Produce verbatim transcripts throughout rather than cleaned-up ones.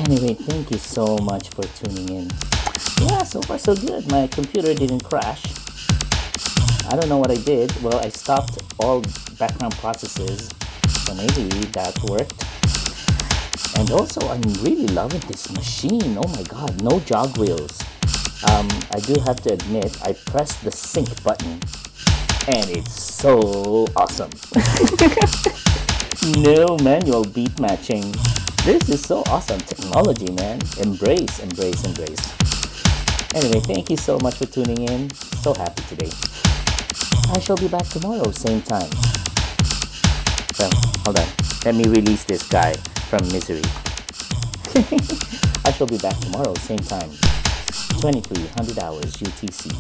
Anyway, thank you so much for tuning in. Yeah, so far so good. My computer didn't crash. I don't know what I did. Well, I stopped all background processes, so maybe that worked. And also, I'm really loving this machine. Oh my god, no jog wheels. Um, I do have to admit, I pressed the sync button, and it's so awesome. No manual beat matching. This is so awesome. Technology, man. Embrace, embrace, embrace. Anyway, thank you so much for tuning in. So happy today. I shall be back tomorrow, same time. Well, hold on. Let me release this guy from misery. I shall be back tomorrow, same time. twenty-three hundred hours U T C.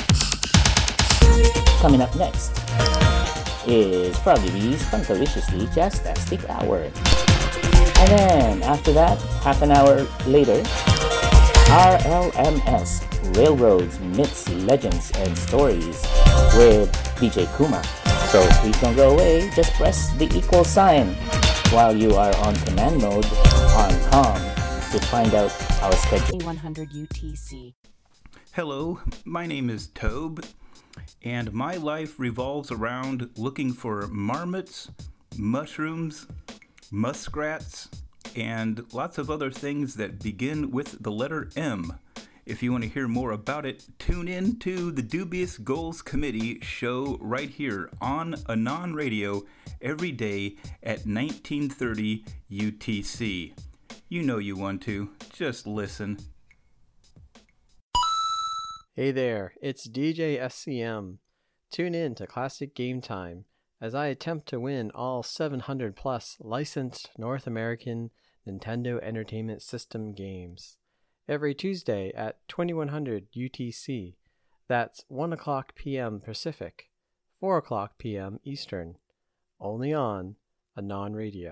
Coming up next is Froggy B's Funkaliciously Jazztastic Hour. And then, after that, half an hour later, R L M S, Railroads, Myths, Legends, and Stories with D J Kuma. So please don't go away, just press the equal sign while you are on command mode on COM to find out our schedule. one hundred U T C. Hello, my name is Tobe, and my life revolves around looking for marmots, mushrooms, muskrats, and lots of other things that begin with the letter M. If you want to hear more about it, tune in to the Dubious Goals Committee show right here on Anon Radio every day at nineteen thirty U T C. You know you want to. Just listen. Hey there, it's D J S C M. Tune in to Classic Game Time as I attempt to win all seven hundred plus licensed North American Nintendo Entertainment System games every Tuesday at twenty-one hundred U T C. That's one o'clock p.m. Pacific, four o'clock p.m. Eastern. Only on Anon Radio.